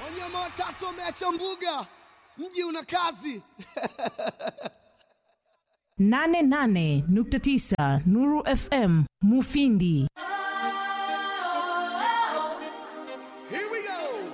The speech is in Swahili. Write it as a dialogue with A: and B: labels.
A: Wanyama watatu wameacha mbuga, mji una kazi.
B: 88.9 Nuru FM Mufindi.